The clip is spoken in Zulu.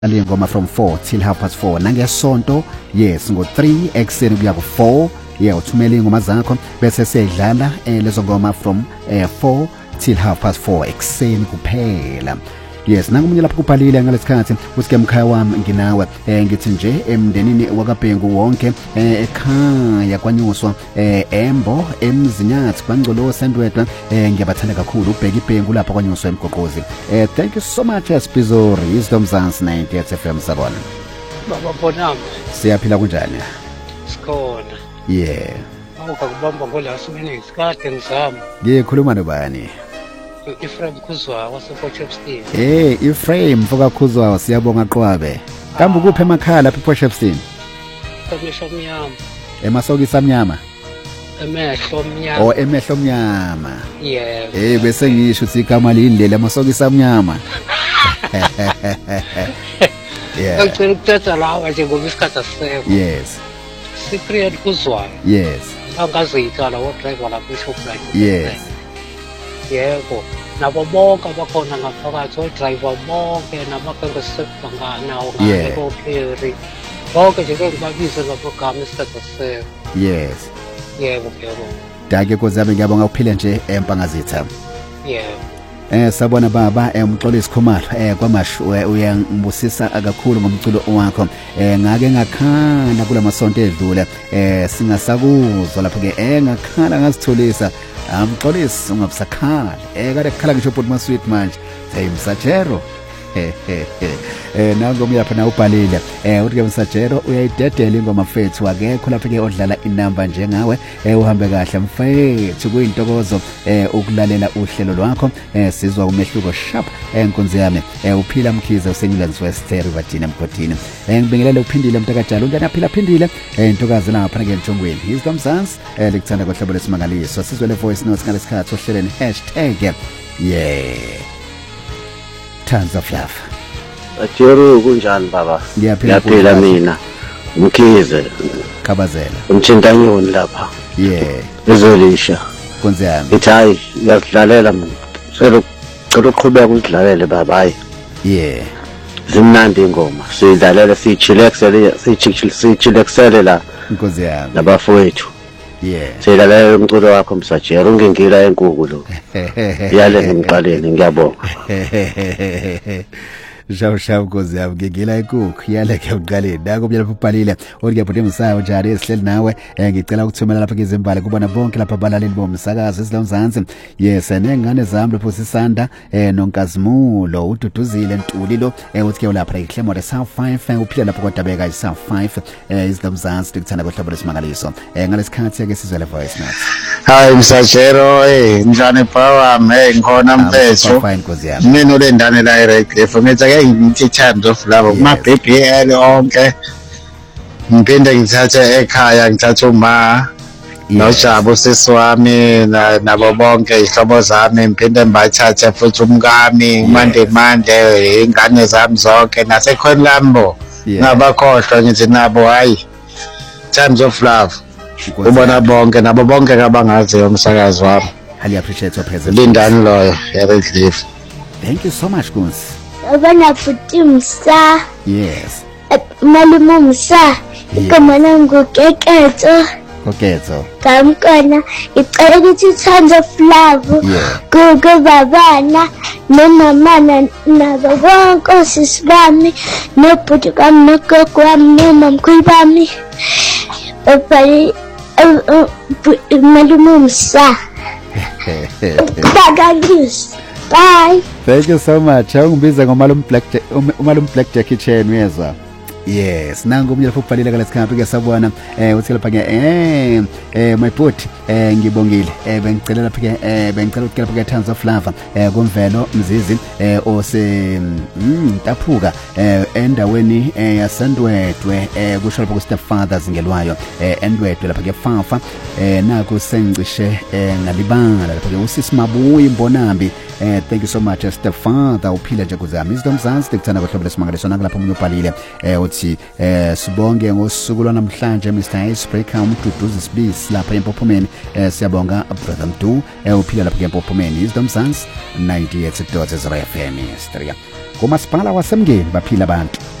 Ngoma from 4 till 4:30 nangesonto yes ngo3 ekseni kuya ku4 uthumela ingoma zakho bese siyadlala lezo ngoma from 4 till 4:30 ekseni kuphela. Yes, nangumunye lapho kubhalile ngalesikhathi usike mkhaya wami nginawe ngithi nje emndenini wakabhengu wonke ekhaya kwanyuswa Embo emzinyathi kwangcolo sendwedwa ngiyabathanda kakhulu ubheka ibhengu lapha kwanyuswa emgoqozi. Thank you so much Spizori Wisdom Zans 98 FM sabona. Baba bonami. Siyaphila kunjani? Sikhona. Yeah. Awukubamba ngolasi minutes kade ngizama. Ngikhuluma nobani? Ephraim Khuzwayo wasePortshepstone. Ephraim mfoka Khuzwayo siyabonga Qwabe. Kambe kuphi emakhaya lapha ePortshepstone? Emehlo mnyama. Emasokisi amnyama. Emehlo mnyama. Oh, emehlo mnyama. Yebo. Bese ngisho ukuthi igama lindlela amasokisi amnyama. Yeah. Ngicela ukuthatha lawa nje ngoba isikhathi asisekho. Yes. Cyprian Khuzwayo. Yes. Angaziyitala wo driver lapha eShoprite. Yes. Yebo. Nabo bonke abakhona ngaphakathi o-driver bonke namabhengesekanga nawo ngapheri. Bonke nje ngibabize ngabogama isikhathi asisekho. Yes. Yebo. Dake kozabe ngiyabonga uphile nje empangazitha. Yebo. Sabona baba umxolisi Khumalo kwamashu uyangibusisa kakhulu ngomculo wakho ngake ngakhala kulamasonto edlule singasakuzwa lapho ke ngakhala ngazitholisa umxolisi ungabusakhala kade kukhala ngisho bhuti masweet manje Msajero nango miyapha na ubhalile uthi ke Msajero uyayidedela ingoma mfethu akekho lapho ke odlala inamba njengawe uhambe kahle mfethu kuyintokozo ukulalela uhlelo lwakho sizwa umehluko sharp enkonzo yami uphila Mkhize useNewlands West Riverton emgodini ngibingelele uphindile mntakajalo ntana phila intokazi lapha ke emjongweni Wisdom Zans likuthanda kohlobo lesimangaliso sizwe le voice notes ngalesikhathi ohleleni #Tons of Love. Ajero kunjani baba? Ngiyaphila mina. Mkhize Khabazela. Umthintanyoni lapha. Ezolisha. Konze yami. Ithi hayi ngiyadlalela mina. Cela uqhubeka udlalele baba hayi. Zimnandi ingoma. Sidlalela sichilexele la. Inkosi yami. Nabafowethu. Sidlalela umculo wakho Msajero ungengila enkulu lo. Yale ngiqaleni ngiyabonga. Shawu Nkosi yami ngigila ikuku yale ke uqaleni nako lapho ubhalile othi ke Msayo njalo esihleli nawe ngicela ukuthumela lapha izimbali kubona bonke lapha abalaleli bomsakazo esilomzansi nengane zami lapho sisanda nonkazimulo ududuzile Ntulilo uthi ke lapha iHlemore South 5 uphila lapho kodabeka South 5 isilomzansi likuthanda kohlobo lesimangaliso ngalesikhathi ke sizwe le voice notes. Hayi Msajero njani power ngikhona mfethu mina olendane la iRegf ngithi ngithi Tons of Love kuma BBL onke ngiphinde ngithathe ekhaya ngithathe uma noJabu sisiwami nabo bonke ihlobo zami ngiphinde ngibathathe futhi umkami mande ingane zami zonke nasekhona lambo ngabakhohlwa ngithi nabo hayi Tons of Love ubona bonke nabo bonke abangaziyo umsakazi wami. I appreciate your presence. Lindani loyo Redcliffe. Thank you so much Kunzi. Abana futhi Msa. Yes. Malume Msa. Igama lami Koketso. Kamkona icela ukuthi Tons of Love. Babana nomama nabo bonke osisi bami nobhuti bami nogogo wami nomamkhulu bami. Malume Msa. Bye. Thank you so much. Ungibiza ngomalume Black Jackie Chan uyezwa. Yes, nangu umnyela ubhalile ngalesikhathi ke sabona uthi lapha ke my put ngibongile bengicela lapha ke bengicela ukuthi lapha ke Tons of Love kumvelo Mzizi ose Taphuka endaweni yaSandwedwe kusho lapha ku Stepfathers ngelwayo endwedwe lapha ke Fafa naku sengicishe ngalibala lapha ke usisi Mabuyi Mbonambi. Thank you so much Stepfather uphila nje kuzami Wisdom Zans likuthanda kohlobo lesimangaliso nangalapha umunye ubhalile uthi sibonge ngosuku lwanamhlanje Mr. Icebreaker umduduzi sibisi lapha eMpophomeni siyabonga brother Mdu uphila lapha eMpophomeni Wisdom Zans 98.0 FM Striya ngomasipala wasemngeni baphila abantu.